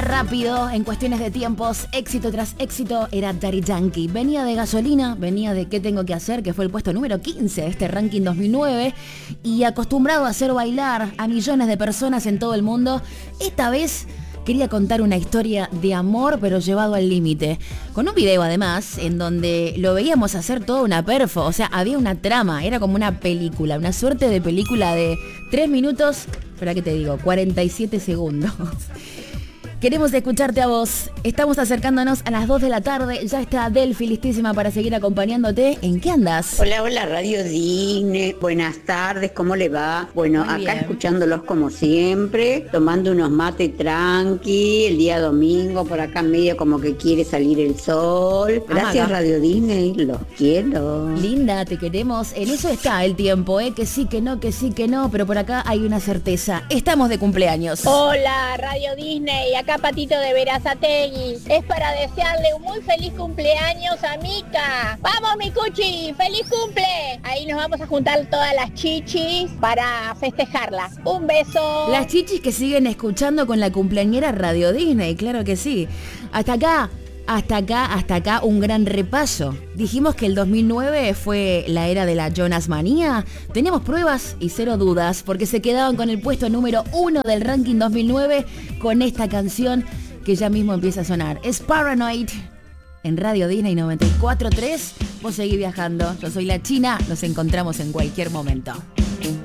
rápido en cuestiones de tiempos, éxito tras éxito, era Daddy Yankee. Venía de Gasolina, venía de ¿Qué tengo que hacer?, que fue el puesto número 15 de este ranking 2009, y acostumbrado a hacer bailar a millones de personas en todo el mundo, esta vez quería contar una historia de amor, pero llevado al límite. Con un video, además, en donde lo veíamos hacer toda una perfo. O sea, había una trama, era como una película, una suerte de película de 3 minutos, espera que te digo, 47 segundos. Queremos escucharte a vos. Estamos acercándonos a las 2 de la tarde. Ya está Delphi listísima para seguir acompañándote. ¿En qué andas? Hola, hola, Radio Disney. Buenas tardes, ¿cómo le va? Bueno, Muy acá bien. escuchándolos como siempre, tomando unos mates tranqui, el día domingo, por acá medio como que quiere salir el sol. Gracias, Amaga. Radio Disney, los quiero. Linda, te queremos. En eso está el tiempo, ¿eh? Que sí, que no, pero por acá hay una certeza. Estamos de cumpleaños. Hola, Radio Disney, acá Patito de Berazategui. Es para desearle un muy feliz cumpleaños a Mica. ¡Vamos, Micuchi! ¡Feliz cumple! Ahí nos vamos a juntar todas las chichis para festejarla. Un beso. Las chichis que siguen escuchando con la cumpleañera Radio Disney, claro que sí. Hasta acá, un gran repaso. Dijimos que el 2009 fue la era de la Jonas Manía. Teníamos pruebas y cero dudas, porque se quedaban con el puesto número 1 del ranking 2009 con esta canción que ya mismo empieza a sonar. Es Paranoid en Radio Disney 94.3. Vos seguís viajando. Yo soy la China. Nos encontramos en cualquier momento.